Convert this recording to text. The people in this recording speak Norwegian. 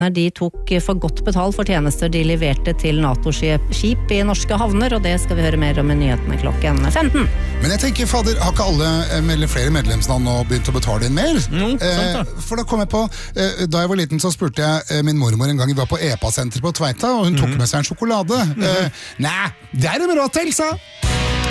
De tok for godt betalt for tjenester de leverte til NATO-skip i norske havner, og det skal vi høre mer om i nyhetene klokken 15. Men jeg tenker, fader, har ikke alle eller flere medlemsland nå begynt å betale inn mer? For da kom jeg på, da jeg var liten så spurte jeg min mormor en gang, vi var på EPA-senteret på Tveita, og hun tok med seg en sjokolade. Nei, det er det råd til, sa